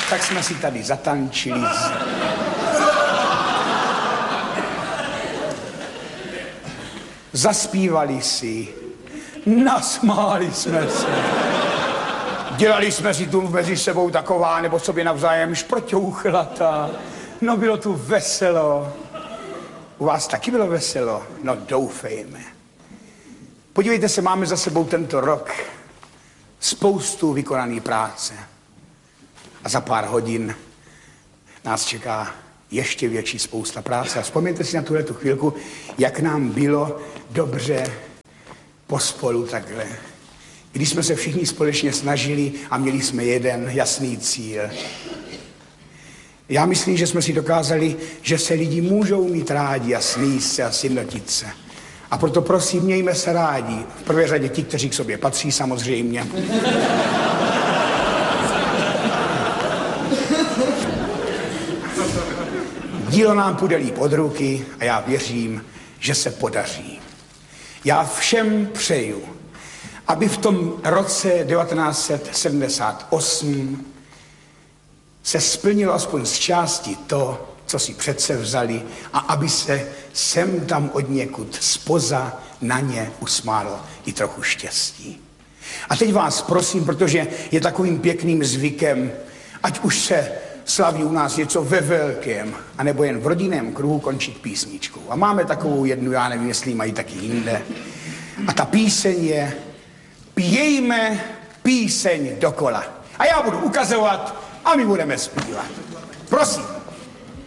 Tak jsme si tady zatančili. Zaspívali si. Nasmáli jsme se. Dělali jsme si tu mezi sebou taková, nebo sobě navzájem šproťouchlata. No bylo tu veselo. U vás taky bylo veselo? No doufejme. Podívejte se, máme za sebou tento rok spoustu vykonané práce. A za pár hodin nás čeká ještě větší spousta práce. A vzpomeňte si na tuhletu chvilku, jak nám bylo dobře pospolu takhle. Když jsme se všichni společně snažili a měli jsme jeden jasný cíl. Já myslím, že jsme si dokázali, že se lidi můžou mít rádi a sníst se a sjednotit se. A proto prosím, mějme se rádi. V prvé řadě ti, kteří k sobě patří samozřejmě. Dílo nám půjde líp od ruky a já věřím, že se podaří. Já všem přeju, aby v tom roce 1978 se splnilo aspoň z části to, co si přece vzali, a aby se sem tam od někud spoza na ně usmálo i trochu štěstí. A teď vás prosím, protože je takovým pěkným zvykem, ať už se slaví u nás něco ve velkém, anebo jen v rodinném kruhu, končit písničkou. A máme takovou jednu, já nevím, jestli mají taky jinde. A ta píseň je Pějme píseň dokola. A já budu ukazovat a my budeme zpívat. Prosím.